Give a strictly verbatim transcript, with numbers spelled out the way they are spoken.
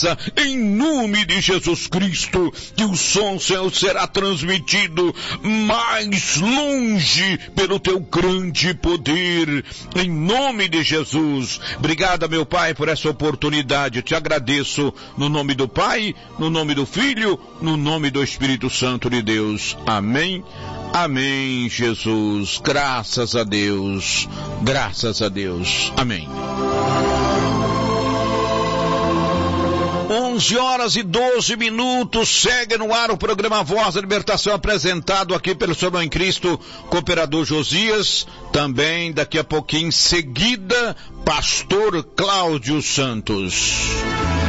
em nome de Jesus Cristo, que o som, Senhor, será transmitido mais longe pelo teu grande poder, em nome de Jesus. Obrigado, meu Pai, por essa oportunidade. Eu te agradeço no nome do Pai, no nome do Filho, no nome do Espírito Santo de Deus. Amém. Amém, Jesus. Graças a Deus. Graças a Deus. Amém. onze horas e doze minutos, segue no ar o programa Voz da Libertação, apresentado aqui pelo seu irmão em Cristo, cooperador Josias, também daqui a pouquinho em seguida, pastor Cláudio Santos.